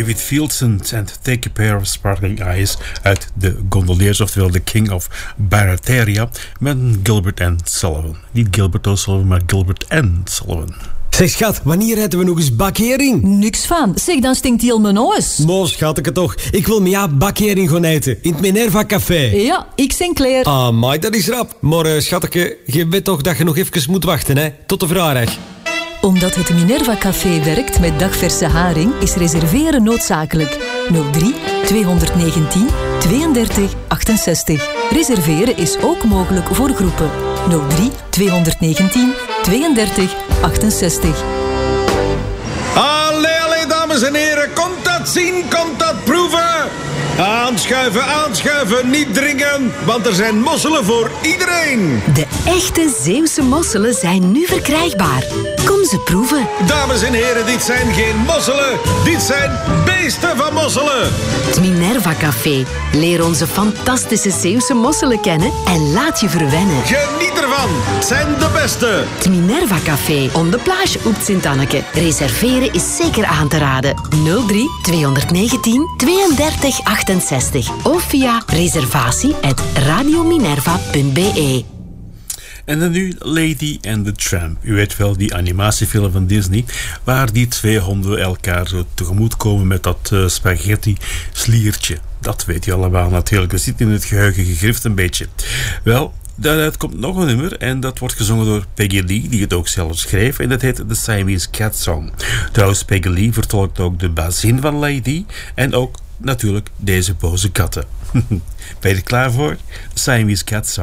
David Fieldsend en Take a Pair of Sparkling Eyes uit de Gondoliers, oftewel The King of Barateria, met Gilbert and Sullivan. Niet Gilbert O'Sullivan, maar Gilbert and Sullivan. Zeg schat, wanneer eten we nog eens bakhering? Niks van. Zeg, dan stinkt heel mijn neus. Moos, schat ik het toch. Ik wil Mia bakhering gaan eten. In het Minerva Café. Ja, ik Sinclair. Amai, dat is rap. Maar schatje, je weet toch dat je nog even moet wachten, hè? Tot de vrijdag. Omdat het Minerva Café werkt met dagverse haring, is reserveren noodzakelijk. 03 219 32 68. Reserveren is ook mogelijk voor groepen. 03 219 32 68. Allee, dames en heren, komt dat zien, komt dat proeven? Aanschuiven, niet dringen, want er zijn mosselen voor iedereen. De echte Zeeuwse mosselen zijn nu verkrijgbaar. Kom ze proeven. Dames en heren, dit zijn geen mosselen, dit zijn beesten van mosselen. Het Minerva Café. Leer onze fantastische Zeeuwse mosselen kennen en laat je verwennen. Geniet ervan, het zijn de beste. Het Minerva Café, on de plage op Sint-Anneke. Reserveren is zeker aan te raden. 03 219 32 68 of via reservatie@radiominerva.be. En dan nu Lady and the Tramp. U weet wel, die animatiefilm van Disney, waar die twee honden elkaar zo tegemoet komen met dat spaghetti-sliertje. Dat weet je allemaal natuurlijk. Dat zit in het geheugen gegrift een beetje. Wel, daaruit komt nog een nummer en dat wordt gezongen door Peggy Lee, die het ook zelf schreef, en dat heet The Siamese Cat Song. Trouwens, Peggy Lee vertolkt ook de bazin van Lady en ook natuurlijk deze boze katten. Ben je er klaar voor? The Siamese Cat Song.